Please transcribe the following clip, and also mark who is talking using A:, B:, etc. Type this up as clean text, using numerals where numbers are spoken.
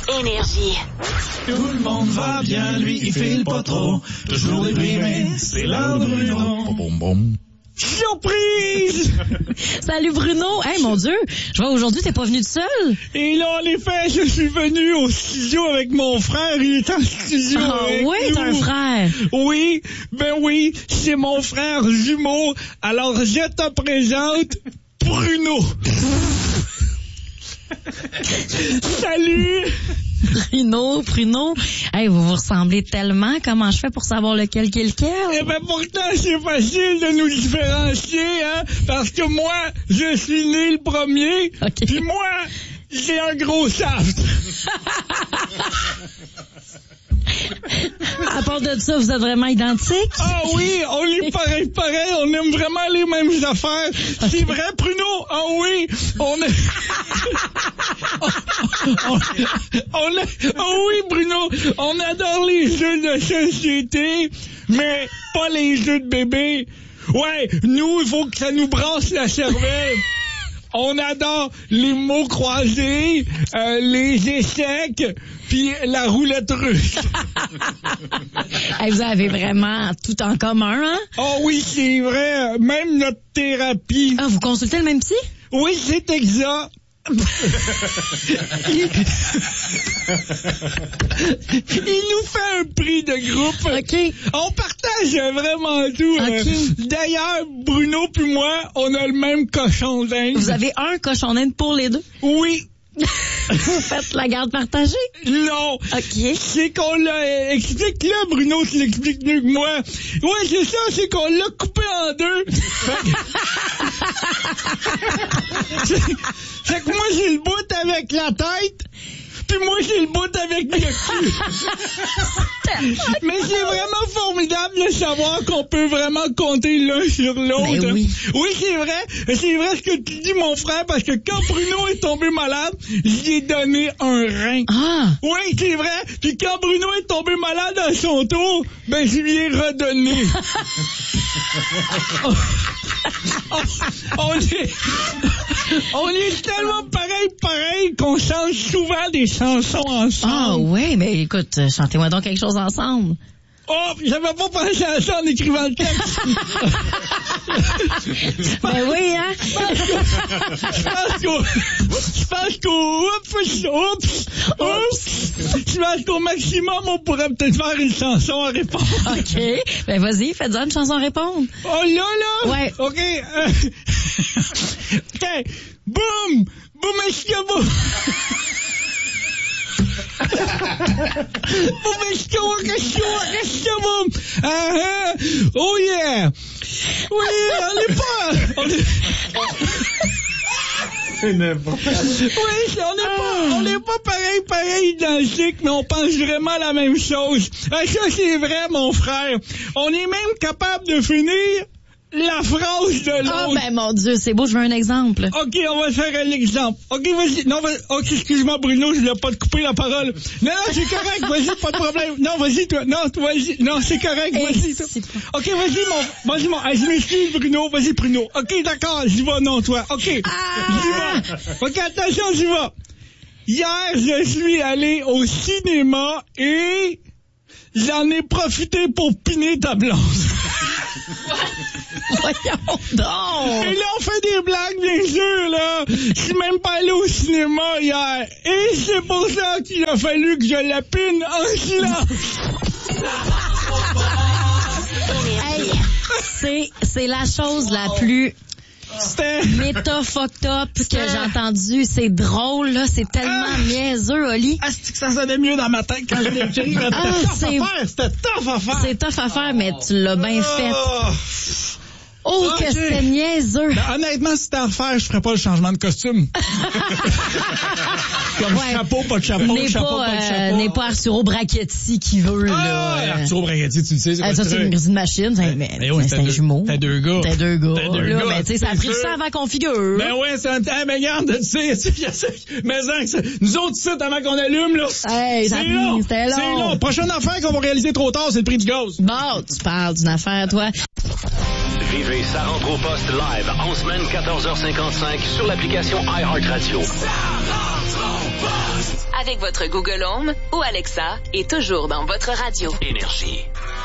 A: Énergie.
B: Tout le monde va bien, lui, il file pas trop. Toujours déprimé, c'est l'heure de Bruno. Surprise!
C: Salut Bruno! Hey, mon Dieu! Je vois aujourd'hui, t'es pas venu tout seul?
B: Et là, en effet, je suis venu au studio avec mon frère. Il est en studio avec
C: oui,
B: nous.
C: t'as un frère.
B: Oui, c'est mon frère jumeau. Alors, je te présente Bruno. Salut!
C: Pruno. Hey, vous ressemblez tellement. Comment je fais pour savoir lequel qui est lequel?
B: Eh ben, pourtant, c'est facile de nous différencier, hein, parce que moi, je suis né le premier,
C: Okay.
B: puis moi, j'ai un gros shaft.
C: À part de ça, vous êtes vraiment identiques?
B: Ah oui, on est pareil, on aime vraiment les mêmes affaires. Okay. C'est vrai, Bruno? Ah oui, oui, Bruno, on adore les jeux de société, mais pas les jeux de bébé. Ouais, nous, il faut que ça nous brasse la cervelle. On adore les mots croisés, les échecs, puis la roulette russe.
C: Hey, vous avez vraiment tout en commun, hein?
B: Oh oui, c'est vrai. Même notre thérapie.
C: Ah, vous consultez le même psy?
B: Oui, c'est exact. Il nous fait un prix de groupe.
C: OK.
B: On partage vraiment tout.
C: Okay.
B: D'ailleurs, Bruno puis moi, on a le même cochon d'Inde.
C: Vous avez un cochon d'Inde pour les deux?
B: Oui.
C: Vous faites la garde partagée?
B: Non.
C: OK.
B: C'est qu'on l'a... Explique-le, Bruno, tu l'expliques mieux que moi. Oui, c'est ça, c'est qu'on l'a coupé en deux. Fait que moi, j'ai le bout avec la tête, puis moi, j'ai le bout avec le cul. Mais c'est vraiment formidable de savoir qu'on peut vraiment compter l'un sur l'autre.
C: Ben oui.
B: Oui, c'est vrai ce que tu dis, mon frère, parce que quand Bruno est tombé malade, j'y ai donné un rein.
C: Ah!
B: Oui, c'est vrai. Puis quand Bruno est tombé malade à son tour, ben je lui ai redonné. On est tellement pareil qu'on chante souvent des chansons ensemble.
C: Ah ouais, mais écoute, chantez-moi donc quelque chose ensemble.
B: Oh, j'avais pas pensé à ça en écrivant le texte.
C: Ben oui, hein?
B: Je pense qu'au maximum, on pourrait peut-être faire une chanson à répondre.
C: OK. Ben vas-y, faites-en une chanson à répondre.
B: Oh là?
C: Ouais.
B: OK. OK. Boum! Boum, escabeau! Oh yeah! Oui, on n'est pas pareil identique, mais on pense vraiment la même chose. Ça, c'est vrai, mon frère. On est même capable de finir la phrase de l'autre.
C: Oh, ben mon Dieu, c'est beau, je veux un exemple.
B: OK, on va faire un exemple. OK, vas-y. Non, OK, excuse-moi, Bruno, je voulais pas te couper la parole. Non, c'est correct, vas-y, pas de problème. Non, vas-y, toi. Non, toi, vas-y. Non, c'est correct, vas-y, toi. OK, vas-y, je m'excuse, Bruno. Vas-y, Bruno. OK, d'accord, j'y vais, non, toi. OK, j'y vais. OK, attention, j'y vais. Hier, je suis allé au cinéma et j'en ai profité pour piner ta blonde.
C: Voyons donc!
B: Et là, on fait des blagues, bien sûr, là. Je suis même pas allé au cinéma hier. Et c'est pour ça qu'il a fallu que je la pine en silence.
C: Hey, c'est la chose la plus méta fucked up que j'ai entendu. C'est drôle, là. C'est tellement niaiseux, Oli.
B: Ah, c'est que ça sonnait mieux dans ma tête quand je l'ai écrit. C'était tough à faire.
C: C'est tough à faire, mais tu l'as bien fait. Oh, okay. Que c'était niaiseux.
B: Ben, honnêtement, si c'était à refaire, je ferais pas le changement de costume. Comme chapeau, pas de chapeau, chapeau, pas de chapeau.
C: N'est pas Arturo Brachetti qui veut, là.
B: Arturo Brachetti, tu le sais, c'est quoi
C: ça, c'est une machine. Mais oui, c'est un jumeau.
B: T'as deux gars.
C: Mais tu sais, ça a pris ça avant qu'on figure.
B: Ben ouais, c'est un temps, mais regarde, tu sais, mais nous autres, ça, avant qu'on allume, là.
C: Hey, c'est long.
B: C'est long. Prochaine affaire qu'on va réaliser trop tard, c'est le prix du gaz.
C: Bon, tu parles d'une affaire, toi.
D: Vivez Ça rentre au poste live en semaine 14h55 sur l'application iHeartRadio. Ça rentre au poste.
A: Avec votre Google Home ou Alexa et toujours dans votre radio.
D: Énergie.